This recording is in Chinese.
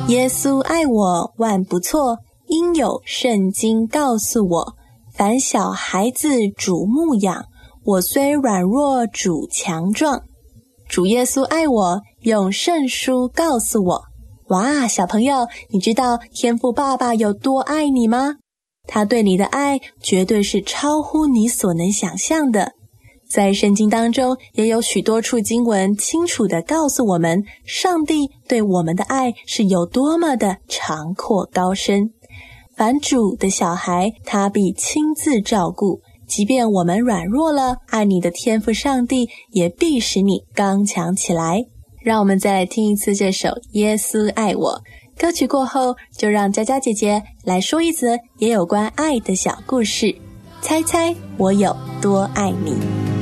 耶稣爱我万不错，因有圣经告诉我，凡小孩子主牧养，我虽软弱主强壮。主耶稣爱我，用圣书告诉我。哇，小朋友，你知道天父爸爸有多爱你吗？他对你的爱绝对是超乎你所能想象的。在圣经当中也有许多处经文清楚地告诉我们，上帝对我们的爱是有多么的长阔高深。凡主的小孩，他必亲自照顾，即便我们软弱了，爱你的天父上帝也必使你刚强起来。让我们再来听一次这首《耶稣爱我》歌曲，过后就让佳佳姐姐来说一则也有关爱的小故事，猜猜我有多爱你。